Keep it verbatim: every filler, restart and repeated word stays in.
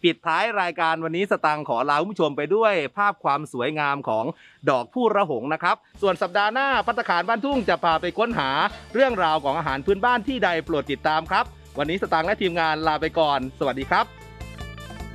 ปิดท้ายรายการวันนี้สตังค์ขอลาคุณผู้ชมไปด้วยภาพความสวยงามของดอกผู้ระหงนะครับส่วนสัปดาห์หน้าภัตตาคารบ้านทุ่งจะพาไปค้นหาเรื่องราวของอาหารพื้นบ้านที่ใดโปรดติดตามครับวันนี้สตังค์และทีมงานลาไปก่อนสวัสดีครับ